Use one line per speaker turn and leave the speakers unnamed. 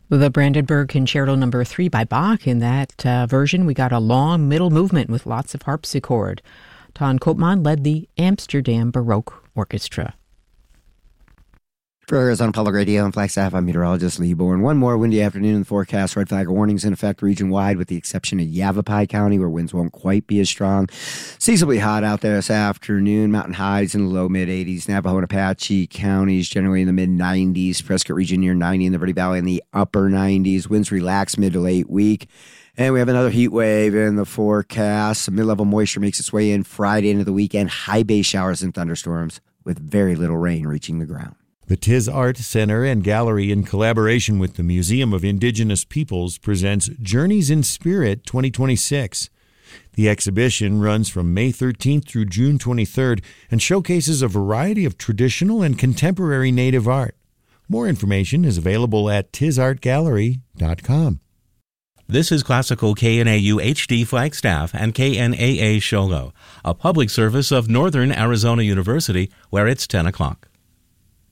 The Brandenburg Concerto No. 3 by Bach. In that version, we got a long middle movement with lots of harpsichord. Ton Koopman led the Amsterdam Baroque Orchestra.
For Arizona Public Radio and Flagstaff, I'm meteorologist Lee Bourne. One more windy afternoon in the forecast. Red flag warnings in effect region-wide with the exception of Yavapai County, where winds won't quite be as strong. Seasonably hot out there this afternoon. Mountain highs in the low mid-80s. Navajo and Apache counties generally in the mid-90s. Prescott region near 90. In the Verde Valley in the upper 90s. Winds relax mid to late week. And we have another heat wave in the forecast. Some mid-level moisture makes its way in Friday into the weekend. High base showers and thunderstorms with very little rain reaching the ground.
The Tiz Art Center and Gallery, in collaboration with the Museum of Indigenous Peoples, presents Journeys in Spirit 2026. The exhibition runs from May 13th through June 23rd and showcases a variety of traditional and contemporary Native art. More information is available at tizartgallery.com.
This is Classical KNAU HD Flagstaff and KNAA Shogo, a public service of Northern Arizona University, where it's 10 o'clock.